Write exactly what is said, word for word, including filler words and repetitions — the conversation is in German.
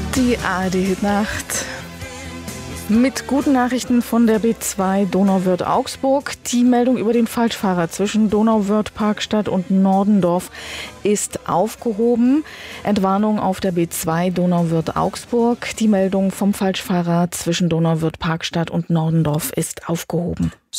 Die A R D-Hitnacht mit guten Nachrichten von der B zwei Donauwörth-Augsburg. Die Meldung über den Falschfahrer zwischen Donauwörth-Parkstadt und Nordendorf ist aufgehoben. Entwarnung auf der B zwei Donauwörth-Augsburg. Die Meldung vom Falschfahrer zwischen Donauwörth-Parkstadt und Nordendorf ist aufgehoben.